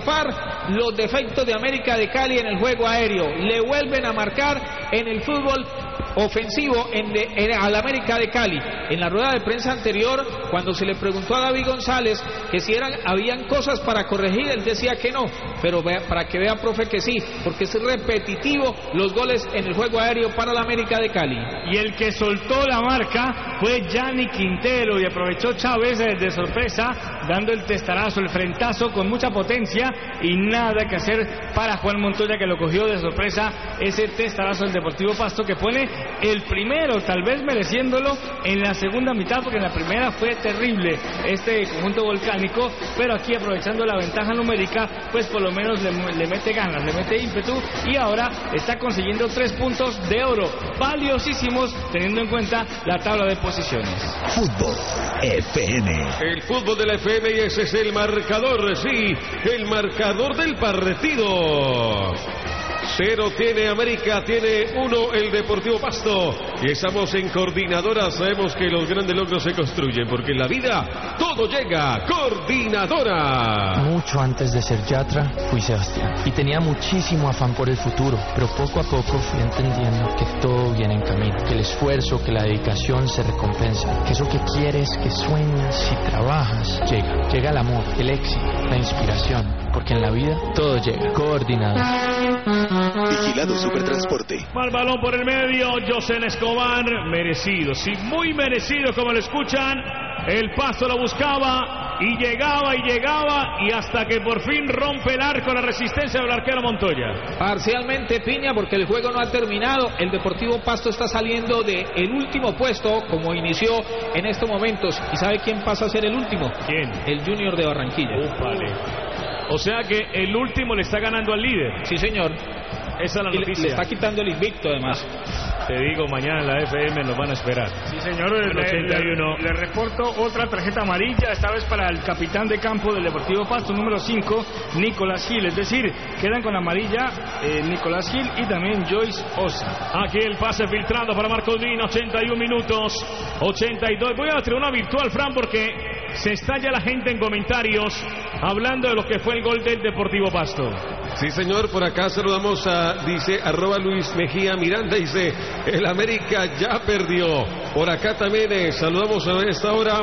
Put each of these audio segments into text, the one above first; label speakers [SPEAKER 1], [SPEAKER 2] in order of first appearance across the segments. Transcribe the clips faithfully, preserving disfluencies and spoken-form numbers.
[SPEAKER 1] Los defectos de América de Cali en el juego aéreo le vuelven a marcar en el fútbol ofensivo en de, en, al América de Cali. En la rueda de prensa anterior, cuando se le preguntó a David González que si eran, habían cosas para corregir, él decía que no, pero vea, para que vea, profe, que sí, porque es repetitivo los goles en el juego aéreo para la América de Cali.
[SPEAKER 2] Y el que soltó la marca fue Gianni Quintero y aprovechó Chávez de sorpresa, dando el testarazo, el frentazo con mucha potencia y nada que hacer para Juan Montoya, que lo cogió de sorpresa ese testarazo del Deportivo Pasto, que pone el primero, tal vez mereciéndolo en la segunda mitad, porque en la primera fue terrible este conjunto volcánico, pero aquí aprovechando la ventaja numérica, pues por lo menos le, le mete ganas, le mete ímpetu y ahora está consiguiendo tres puntos de oro, valiosísimos teniendo en cuenta la tabla de posiciones.
[SPEAKER 3] Fútbol F M.
[SPEAKER 4] El fútbol de la F M, y ese es el marcador, sí, el marcador del partido. Cero tiene América, tiene uno el Deportivo Pasto. Y estamos en Coordinadora. Sabemos que los grandes logros se construyen, porque en la vida todo llega. Coordinadora.
[SPEAKER 5] Mucho antes de ser Yatra, fui Sebastián. Y tenía muchísimo afán por el futuro. Pero poco a poco fui entendiendo que todo viene en camino. Que el esfuerzo, que la dedicación se recompensa. Que eso que quieres, que sueñas y trabajas, llega. Llega el amor, el éxito, la inspiración. Porque en la vida todo llega. Coordinadora.
[SPEAKER 3] Vigilado Supertransporte.
[SPEAKER 2] Mal balón por el medio, Josén Escobar, merecido, sí, muy merecido, como lo escuchan. El Pasto lo buscaba y llegaba y llegaba y hasta que por fin rompe el arco la resistencia del arquero Montoya.
[SPEAKER 1] Parcialmente, Piña, porque el juego no ha terminado. El Deportivo Pasto está saliendo del último puesto, como inició en estos momentos. ¿Y sabe quién pasa a ser el último?
[SPEAKER 2] ¿Quién?
[SPEAKER 1] El Junior de Barranquilla.
[SPEAKER 2] Ufale. O sea que el último le está ganando al líder.
[SPEAKER 1] Sí, señor.
[SPEAKER 2] Esa es la
[SPEAKER 1] y
[SPEAKER 2] noticia.
[SPEAKER 1] Le, le está quitando el invicto, además.
[SPEAKER 2] Te digo, mañana en la F M nos van a esperar.
[SPEAKER 6] Sí, señor. Le, le, le reporto otra tarjeta amarilla, esta vez para el capitán de campo del Deportivo Pasto, número cinco, Nicolás Gil. Es decir, quedan con amarilla eh, Nicolás Gil y también Joyce Osa.
[SPEAKER 2] Aquí el pase filtrado para Marcos Dino, ochenta y uno minutos, ochenta y dos. Voy a la tribuna virtual, Fran, porque se estalla la gente en comentarios hablando de lo que fue el gol del Deportivo Pasto.
[SPEAKER 4] Sí, señor, por acá saludamos a, dice, arroba Luis Mejía Miranda, dice, el América ya perdió. Por acá también eh, saludamos a esta hora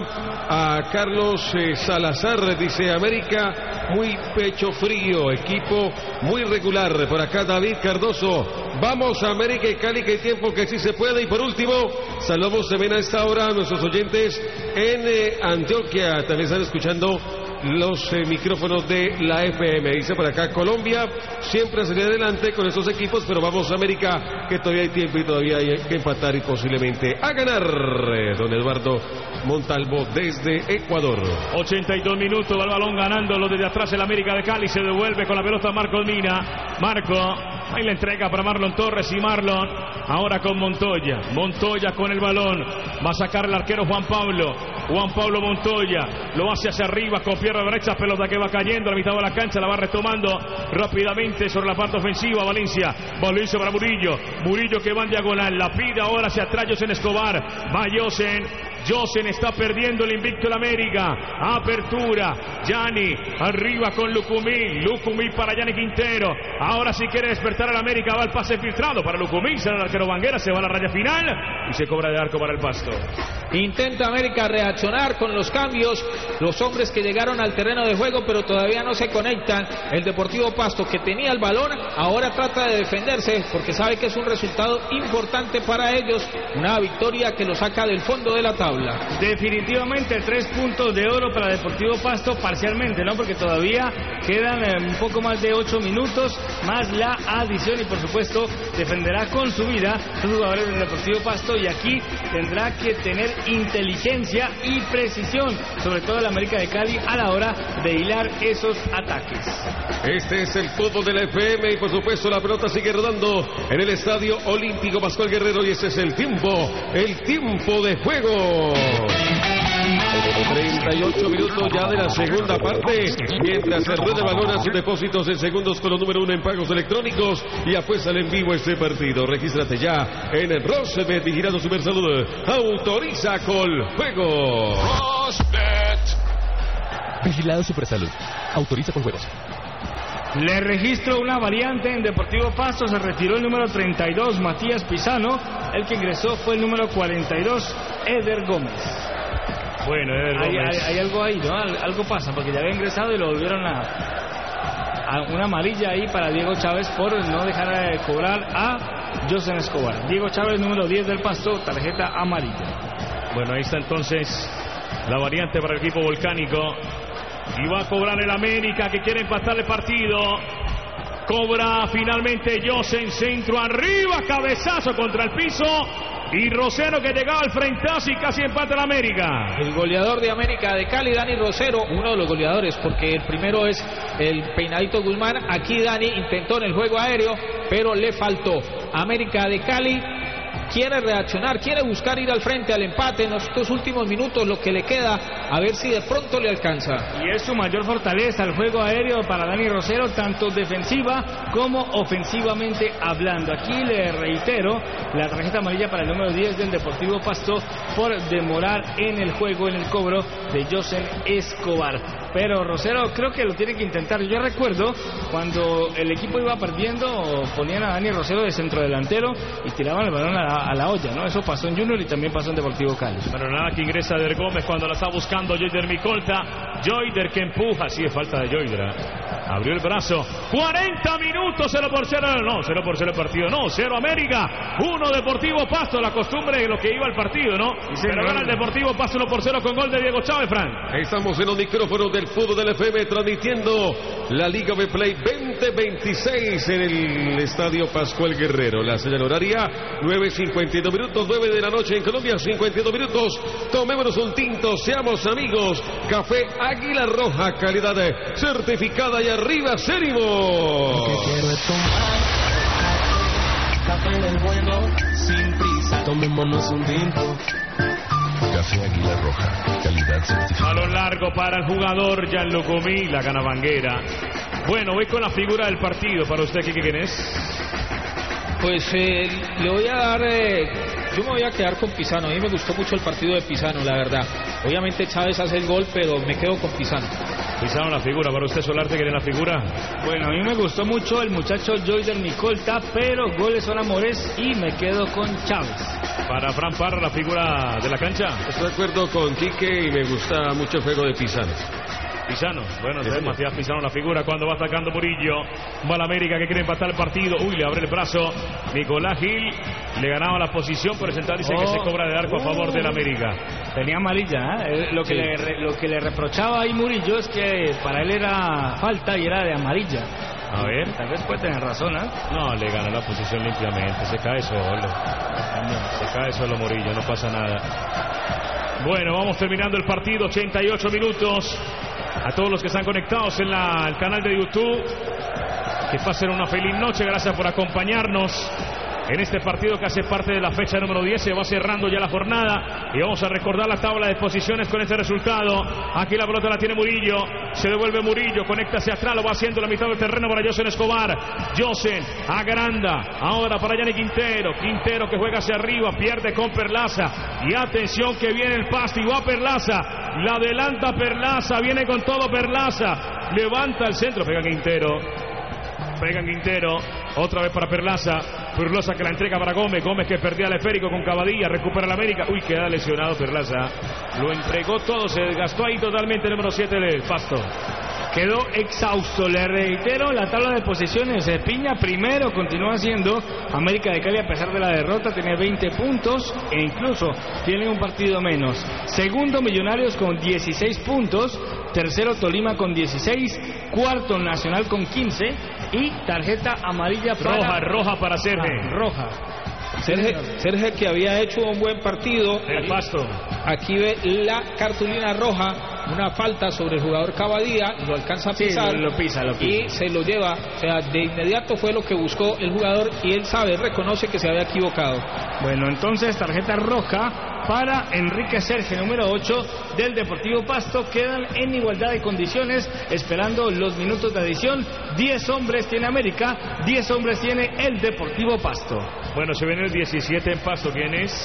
[SPEAKER 4] a Carlos eh, Salazar, dice, América muy pecho frío, equipo muy regular. Por acá David Cardoso, vamos a América y Cali, que hay tiempo que sí se puede. Y por último, saludamos también a esta hora a nuestros oyentes en eh, Antioquia, también están escuchando los eh, micrófonos de la F M. Dice por acá, Colombia siempre hacia adelante con estos equipos, pero vamos a América, que todavía hay tiempo y todavía hay que empatar y posiblemente a ganar. eh, Don Eduardo Montalvo desde Ecuador.
[SPEAKER 2] ochenta y dos minutos, va el balón ganándolo desde atrás el América de Cali, se devuelve con la pelota Marco Mina. Marco, ahí la entrega para Marlon Torres y Marlon ahora con Montoya. Montoya con el balón, va a sacar el arquero Juan Pablo. Juan Pablo Montoya lo hace hacia arriba con pierna derecha, pelota que va cayendo a la mitad de la cancha, la va retomando rápidamente sobre la parte ofensiva Valencia. Valencia para Murillo, Murillo que va en diagonal, la pide ahora hacia atrás Josén Escobar. Va Josén, Josén está perdiendo el invicto en América. Apertura, Gianni arriba con Lucumí, Lucumí para Gianni Quintero. Ahora si quiere despertar al América, va el pase filtrado para Lucumí, será el arquero Banguera, se va a la raya final y se cobra de arco para el Pasto.
[SPEAKER 1] Intenta América reaccionar con los cambios, los hombres que llegaron al terreno de juego, pero todavía no se conectan. El Deportivo Pasto, que tenía el balón, ahora trata de defenderse porque sabe que es un resultado importante para ellos, una victoria que lo saca del fondo de la tabla.
[SPEAKER 6] Definitivamente tres puntos de oro para Deportivo Pasto, parcialmente, ¿no? Porque todavía quedan eh, un poco más de ocho minutos, más la adición, y por supuesto defenderá con su vida los jugadores del Deportivo Pasto, y aquí tendrá que tener inteligencia y precisión, sobre todo el América de Cali, a la hora de hilar esos ataques.
[SPEAKER 4] Este es el fútbol de la F M y por supuesto la pelota sigue rodando en el Estadio Olímpico Pascual Guerrero, y ese es el tiempo, el tiempo de juego. treinta y ocho minutos ya de la segunda parte, mientras se rueda el balón a sus depósitos en segundos con los número uno en pagos electrónicos y apuesta en vivo este partido. Regístrate ya en el Rosbet, vigilado Supersalud. Autoriza Coljuegos.
[SPEAKER 7] Vigilado Supersalud. Autoriza con juegos.
[SPEAKER 6] Le registro una variante en Deportivo Pasto. Se retiró el número treinta y dos, Matías Pisano. El que ingresó fue el número cuarenta y dos, Eder Gómez.
[SPEAKER 2] Bueno, Eder
[SPEAKER 6] hay,
[SPEAKER 2] Gómez.
[SPEAKER 6] Hay, hay algo ahí, ¿no? Algo pasa, porque ya había ingresado y lo volvieron a, a una amarilla ahí para Diego Chávez por no dejar de cobrar a José Escobar. Diego Chávez, número diez del Pasto, tarjeta amarilla.
[SPEAKER 2] Bueno, ahí está entonces la variante para el equipo volcánico. Y va a cobrar el América, que quiere empatar el partido. Cobra finalmente José en centro, arriba, cabezazo contra el piso. Y Rosero, que llegaba al frentazo y casi empata el América.
[SPEAKER 1] El goleador de América de Cali, Dani Rosero, uno de los goleadores, porque el primero es el Peinadito Guzmán. Aquí Dani intentó en el juego aéreo, pero le faltó. América de Cali quiere reaccionar, quiere buscar ir al frente al empate en estos últimos minutos, lo que le queda, a ver si de pronto le alcanza.
[SPEAKER 6] Y es su mayor fortaleza el juego aéreo para Dani Rosero, tanto defensiva como ofensivamente hablando. Aquí le reitero la tarjeta amarilla para el número diez del Deportivo Pasto por demorar en el juego, en el cobro de José Escobar. Pero Rosero creo que lo tiene que intentar. Yo recuerdo cuando el equipo iba perdiendo, ponían a Dani Rosero de centrodelantero y tiraban el balón a la, a la olla, ¿no? Eso pasó en Junior y también pasó en Deportivo Cali.
[SPEAKER 2] Pero nada, que ingresa Eder Gómez cuando la está buscando Joyder Micolta. Joyder que empuja, sí es falta de Joyder. Abrió el brazo. cuarenta minutos, cero por cero. No, cero por cero el partido. No, cero América, uno Deportivo Pasto. La costumbre de lo que iba al partido, ¿no? Sí, pero gana el Deportivo Pasto uno por cero con gol de Diego Chávez, Frank.
[SPEAKER 4] Ahí estamos en los micrófonos del fútbol del F M transmitiendo la Liga Betplay veinte veintiséis en el Estadio Pascual Guerrero. La señal horaria nueve cincuenta y dos minutos, nueve de la noche en Colombia, cincuenta y dos minutos. Tomémonos un tinto, seamos amigos. Café Águila Roja, calidad certificada y arriba, Cérimo.
[SPEAKER 7] Lo que quiero es tomar café del bueno, sin prisa. Tomémonos un tinto.
[SPEAKER 3] Café Águila Roja, calidad certificada.
[SPEAKER 2] A lo largo para el jugador Gianluca Mí, la gana Vanguera. Bueno, voy con la figura del partido. Para usted, ¿qué quién es?
[SPEAKER 1] Pues eh, le voy a dar, eh, yo me voy a quedar con Pisano. A mí me gustó mucho el partido de Pisano, la verdad. Obviamente Chávez hace el gol, pero me quedo con Pisano.
[SPEAKER 2] Pisano la figura. Para usted, Solarte, ¿quién es la figura?
[SPEAKER 6] Bueno, a mí me gustó mucho el muchacho Joyder Micolta, pero goles son amores y me quedo con Chávez.
[SPEAKER 2] Para Fran Parra, la figura de la cancha.
[SPEAKER 4] Estoy de acuerdo con Quique y me gusta mucho el juego de Pisano.
[SPEAKER 2] Pisano, bueno, entonces Matías Pisano la figura cuando va atacando Murillo. Va la América que quiere empatar el partido. Uy, le abre el brazo. Nicolás Gil le ganaba la posición, pero el central dice oh. que se cobra de arco a favor de la América.
[SPEAKER 6] Tenía amarilla, ¿eh? Lo que, sí. le, lo que le reprochaba ahí Murillo es que para él era falta y era de amarilla.
[SPEAKER 2] A ver.
[SPEAKER 6] Tal vez puede tener razón, ¿eh?
[SPEAKER 2] No, le gana la posición limpiamente. Se cae solo. Se cae solo Murillo, no pasa nada. Bueno, vamos terminando el partido. ochenta y ocho minutos. A todos los que están conectados en la, el canal de YouTube, que pasen una feliz noche. Gracias por acompañarnos en este partido que hace parte de la fecha número diez. Se va cerrando ya la jornada y vamos a recordar la tabla de posiciones con este resultado. Aquí la pelota la tiene Murillo, se devuelve Murillo, conecta hacia atrás, lo va haciendo la mitad del terreno para José Escobar. José agranda, ahora para Yanni Quintero. Quintero que juega hacia arriba, pierde con Perlaza. Y atención que viene el Pasto y va Perlaza. La adelanta Perlaza, viene con todo Perlaza. Levanta el centro, pega Quintero. Pega Quintero, otra vez para Perlaza. Perlaza que la entrega para Gómez. Gómez que perdía el esférico con Cavadilla. Recupera la América. Uy, queda lesionado Perlaza. Lo entregó todo, se desgastó ahí totalmente el número siete del Pasto. Quedó exhausto, le reitero, la tabla de posiciones. Piña primero, continúa siendo América de Cali a pesar de la derrota, tiene veinte puntos e incluso tiene un partido menos. Segundo Millonarios con dieciséis puntos, tercero Tolima con dieciséis, cuarto Nacional con quince y tarjeta amarilla para... Roja, roja para Sergio.
[SPEAKER 6] Ah, roja.
[SPEAKER 1] Sergio, Sergio que había hecho un buen partido.
[SPEAKER 2] El Pasto.
[SPEAKER 1] Aquí ve la cartulina roja, una falta sobre el jugador Cavadía, lo alcanza a pisar,
[SPEAKER 6] sí, lo, lo pisa, lo pisa.
[SPEAKER 1] Y se lo lleva. O sea, de inmediato fue lo que buscó el jugador y él sabe, reconoce que se había equivocado.
[SPEAKER 6] Bueno, entonces tarjeta roja para Enrique Sergio, número ocho del Deportivo Pasto. Quedan en igualdad de condiciones esperando los minutos de adición. diez hombres tiene América, diez hombres tiene el Deportivo Pasto.
[SPEAKER 2] Bueno, se viene el diecisiete en Pasto. ¿Quién es?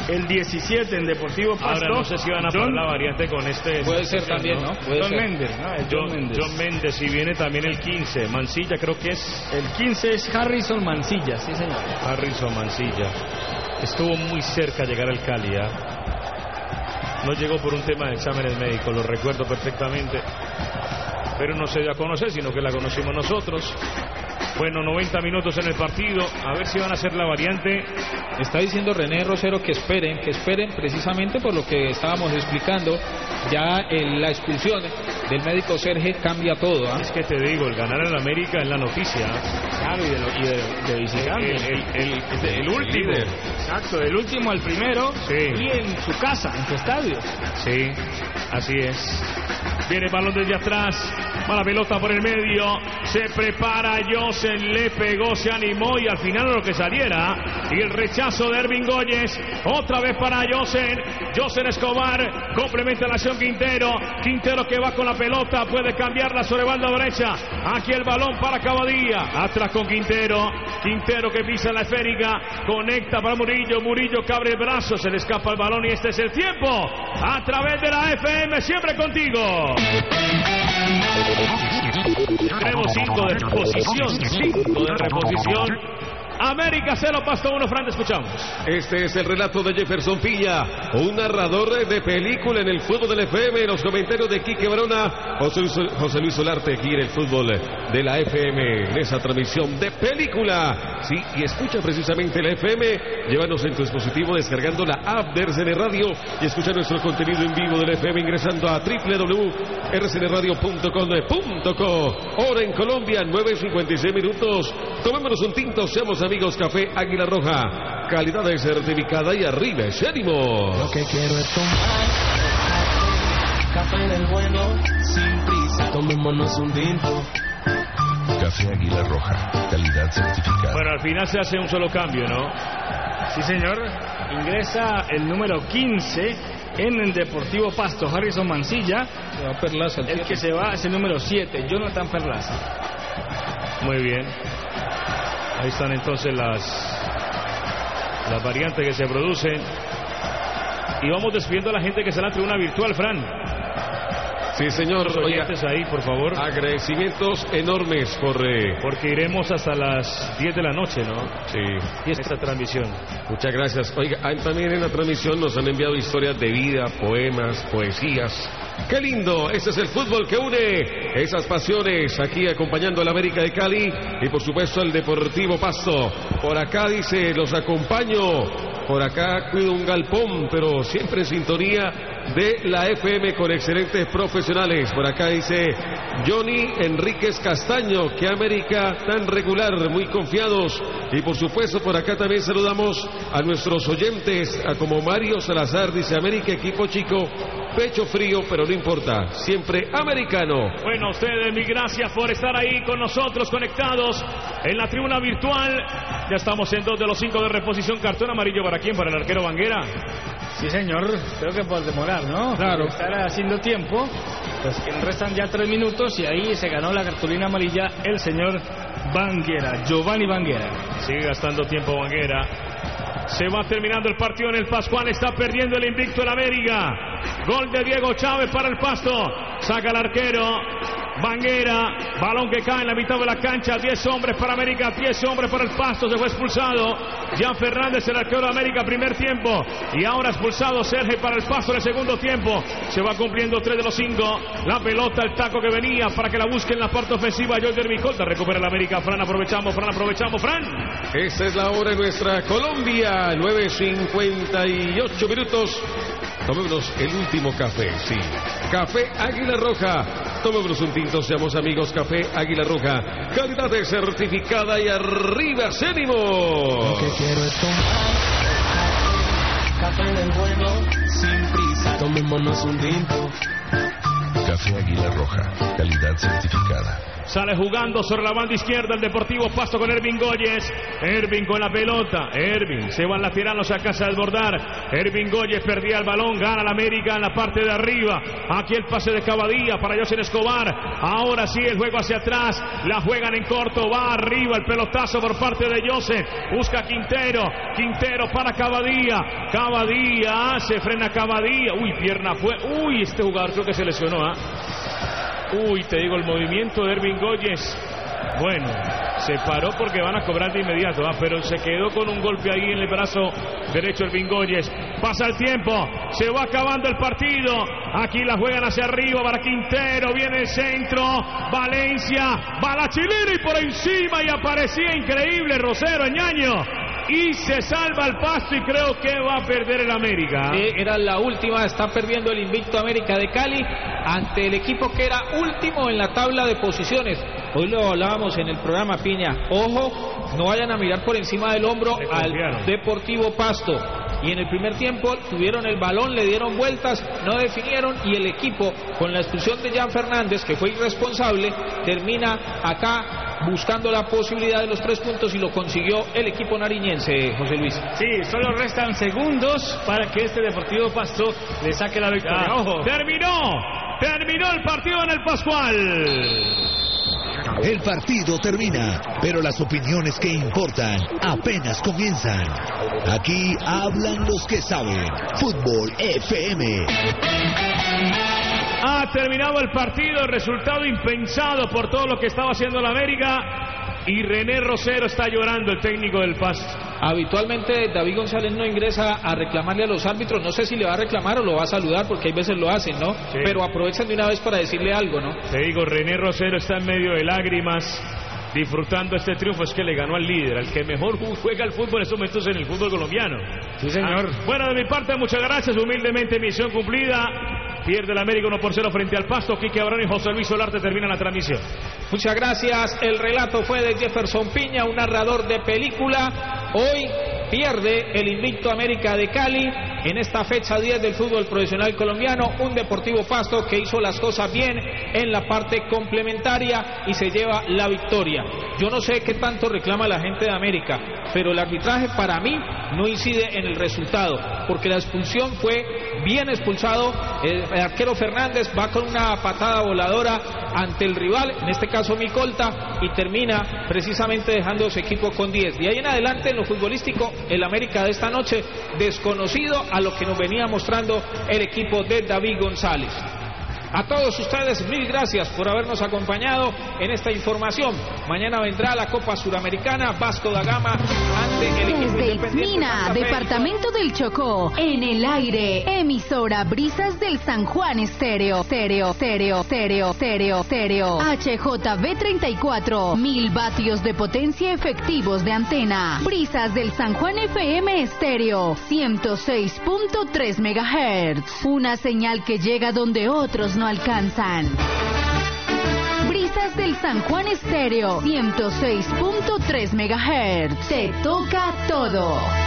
[SPEAKER 6] el diecisiete en Deportivo Pasto.
[SPEAKER 2] Ahora no sé si van a poner la variante con este.
[SPEAKER 1] Puede ser también, ¿no? Puede
[SPEAKER 6] John
[SPEAKER 1] ser.
[SPEAKER 6] Méndez, ¿no? El John,
[SPEAKER 2] John
[SPEAKER 6] Méndez.
[SPEAKER 2] John Méndez, y viene también el quince. Mancilla creo que es.
[SPEAKER 6] El quince es Harrison Mancilla, sí señor.
[SPEAKER 2] Harrison Mancilla. Estuvo muy cerca de llegar al Cali, ¿eh? No llegó por un tema de exámenes médicos, lo recuerdo perfectamente. Pero no se dio a conocer, sino que la conocimos nosotros. Bueno, noventa minutos en el partido. A ver si van a hacer la variante.
[SPEAKER 1] Está diciendo René Rosero que esperen, que esperen precisamente por lo que estábamos explicando. Ya en la expulsión del médico Serge cambia todo, ¿eh?
[SPEAKER 2] Es que te digo, el ganar en América es la noticia.
[SPEAKER 6] Claro, y de, lo, y de, de visitante.
[SPEAKER 2] El, el, el, el, el último.
[SPEAKER 4] líder.
[SPEAKER 6] Exacto, del último al primero.
[SPEAKER 2] Sí.
[SPEAKER 6] Y en su casa, en su estadio.
[SPEAKER 2] Sí, así es. Viene el balón desde atrás. Va la pelota por el medio. Se prepara Josen, le pegó, se animó y al final lo que saliera. Y el rechazo de Ervin Góñez. Otra vez para Josen. Josen Escobar. Complementa la acción Quintero. Quintero que va con la pelota. Puede cambiarla sobre banda derecha. Aquí el balón para Cavadía. Atrás con Quintero. Quintero que pisa la esférica. Conecta para Murillo. Murillo que abre el brazo. Se le escapa el balón y este es el tiempo. A través de la F M. Siempre contigo. Tenemos cinco de reposición, cinco de reposición. América cero, Pasto uno, Fran, te escuchamos.
[SPEAKER 4] Este es el relato de Jefferson Villa, un narrador de película en el fútbol del F M. Los comentarios de Quique Barona, José Luis, José Luis Solarte aquí en el fútbol de la F M, en esa transmisión de película. Sí, y escucha precisamente la F M. Llévanos en tu dispositivo descargando la app de R C N Radio y escucha nuestro contenido en vivo del F M ingresando a doble u doble u doble u punto r c n radio punto com punto co. Hora en Colombia, nueve cincuenta y seis minutos. Tomémonos un tinto, seamos amigos. Café Águila Roja, calidad de certificada y arriba ese ánimo.
[SPEAKER 7] Lo que quiero es tomar café del bueno, sin prisa. Tomémonos un tinto.
[SPEAKER 3] Café Águila Roja, calidad certificada.
[SPEAKER 2] Bueno, al final se hace un solo cambio, ¿no?
[SPEAKER 6] Sí, señor. Ingresa el número quince en el Deportivo Pasto, Harrison Mancilla.
[SPEAKER 1] Se va Perlaza, el
[SPEAKER 6] El que se va es el número siete, Jonathan Perlaza.
[SPEAKER 2] Muy bien. Ahí están entonces las las variantes que se producen. Y vamos despidiendo a la gente que está en la tribuna virtual, Fran.
[SPEAKER 4] Sí, señor.
[SPEAKER 2] Los oyentes ahí, por favor.
[SPEAKER 4] Agradecimientos enormes por... Eh...
[SPEAKER 2] Porque iremos hasta las diez de la noche, ¿no?
[SPEAKER 4] Sí.
[SPEAKER 2] Y esta transmisión.
[SPEAKER 4] Muchas gracias. Oiga, también en la transmisión nos han enviado historias de vida, poemas, poesías. ¡Qué lindo! Ese es el fútbol que une esas pasiones aquí acompañando al América de Cali y por supuesto al Deportivo Pasto. Por acá dice, los acompaño. Por acá cuido un galpón, pero siempre en sintonía de la F M con excelentes profesionales. Por acá dice Johnny Enríquez Castaño, que América tan regular, muy confiados. Y por supuesto por acá también saludamos a nuestros oyentes, a como Mario Salazar, dice América, equipo chico, pecho frío, pero no importa, siempre americano.
[SPEAKER 2] Bueno, a ustedes, mil gracias por estar ahí con nosotros, conectados en la tribuna virtual. Ya estamos en dos de los cinco de reposición. Cartón amarillo para quién, para el arquero Banguera.
[SPEAKER 6] Sí, señor. Creo que por demorar, ¿no?
[SPEAKER 1] Claro.
[SPEAKER 6] Por estar haciendo tiempo. Pues que restan ya tres minutos y ahí se ganó la cartulina amarilla el señor Banguera, Giovanni Banguera.
[SPEAKER 2] Sigue gastando tiempo Banguera. Se va terminando el partido en el Pascual. Está perdiendo el invicto el América. Gol de Diego Chávez para el Pasto. Saca el arquero Banguera. Balón que cae en la mitad de la cancha. diez hombres para América, diez hombres para el Pasto. Se fue expulsado Jan Fernández, el arquero de América, primer tiempo. Y ahora expulsado Sergio para el Pasto en el segundo tiempo. Se va cumpliendo tres de los cinco. La pelota, el taco que venía para que la busque en la parte ofensiva. Jordi Micolta recupera el América. Fran, aprovechamos, Fran, aprovechamos, Fran.
[SPEAKER 4] Esta es la hora en nuestra Colombia, nueve cincuenta y ocho minutos. Tomémonos el último café, sí. Café Águila Roja. Tomémonos un tinto, seamos amigos. Café Águila Roja. Calidad de certificada y arriba, ánimo.
[SPEAKER 7] Lo que quiero es tomar café del bueno, sin prisa. Tomémonos un tinto.
[SPEAKER 3] Café Águila Roja, calidad certificada.
[SPEAKER 2] Sale jugando sobre la banda izquierda el Deportivo Pasto con Ervin Goyes. Ervin con la pelota. Ervin se va al lateral, no se alcanza a desbordar. Ervin Goyes perdía el balón, gana la América en la parte de arriba. Aquí el pase de Cavadía para Yosen Escobar. Ahora sí el juego hacia atrás. La juegan en corto, va arriba el pelotazo por parte de Yosen. Busca Quintero. Quintero para Cavadía. Cavadía, se frena Cavadía. Uy, pierna fue. Uy, este jugador creo que se lesionó, ¿ah? ¿eh? Uy, te digo, el movimiento de Ervin Goyes. Bueno, se paró porque van a cobrar de inmediato, ¿ah? Pero se quedó con un golpe ahí en el brazo derecho Ervin Goyes. Pasa el tiempo, se va acabando el partido. Aquí la juegan hacia arriba para Quintero, viene el centro, Valencia, va la chilena y por encima y aparecía increíble Rosero Ñaño. Y se salva el Pasto y creo que va a perder el América.
[SPEAKER 1] Eh, era la última, está perdiendo el invicto América de Cali ante el equipo que era último en la tabla de posiciones. Hoy lo hablábamos en el programa, Piña. Ojo, no vayan a mirar por encima del hombro al Deportivo Pasto. Y en el primer tiempo tuvieron el balón, le dieron vueltas, no definieron y el equipo, con la expulsión de Jan Fernández, que fue irresponsable, termina acá buscando la posibilidad de los tres puntos y lo consiguió el equipo nariñense, José Luis.
[SPEAKER 6] Sí, solo restan segundos para que este Deportivo Pasto le saque la victoria. Ojo.
[SPEAKER 2] Terminó, terminó el partido en el Pascual.
[SPEAKER 8] El partido termina, pero las opiniones que importan apenas comienzan. Aquí hablan los que saben. Fútbol F M.
[SPEAKER 2] Ha terminado el partido, resultado impensado por todo lo que estaba haciendo la América. Y René Rosero está llorando, el técnico del Pasto.
[SPEAKER 1] Habitualmente David González no ingresa a reclamarle a los árbitros. No sé si le va a reclamar o lo va a saludar, porque hay veces lo hacen, ¿no? Sí. Pero aprovechan de una vez para decirle algo, ¿no?
[SPEAKER 2] Te digo, René Rosero está en medio de lágrimas, disfrutando este triunfo. Es que le ganó al líder, al que mejor juega el fútbol en estos momentos en el fútbol colombiano.
[SPEAKER 6] Sí, señor.
[SPEAKER 2] Ah, bueno, de mi parte, muchas gracias. Humildemente, misión cumplida. Pierde el América uno por cero frente al Pasto. Quique Abrán y José Luis Solarte terminan la transmisión.
[SPEAKER 1] Muchas gracias. El relato fue de Jefferson Piña, un narrador de película. Hoy pierde el invicto América de Cali en esta fecha diez del fútbol profesional colombiano. Un Deportivo Pasto que hizo las cosas bien en la parte complementaria y se lleva la victoria. Yo no sé qué tanto reclama la gente de América, pero el arbitraje para mí no incide en el resultado, porque la expulsión fue bien expulsado. El arquero Fernández va con una patada voladora ante el rival, en este caso Micolta, y termina precisamente dejando su equipo con diez. De ahí en adelante, en lo futbolístico, el América de esta noche desconocido a lo que nos venía mostrando el equipo de David González. A todos ustedes, mil gracias por habernos acompañado en esta información. Mañana vendrá la Copa Suramericana, Vasco da Gama ante el equipo
[SPEAKER 9] Desde
[SPEAKER 1] independiente.
[SPEAKER 9] Mina, departamento del Chocó, en el aire, emisora Brisas del San Juan Estéreo, Estéreo, Estéreo, Estéreo, Estéreo, Estéreo, H J V treinta y cuatro, mil vatios de potencia efectivos de antena. Brisas del San Juan F M Estéreo, ciento seis punto tres megahertz, una señal que llega donde otros no alcanzan. Brisas del San Juan Estéreo, ciento seis punto tres megahertz. Se toca todo.